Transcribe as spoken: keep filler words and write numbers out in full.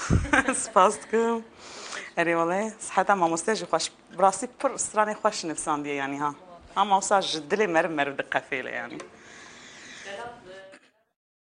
سپاس دکم. اری والله صحت ما مستجی خوش براستی پر استرانی خوش نفساندیه یعنی ها. هم اوسا جدلی مر مر دقفیله یعنی.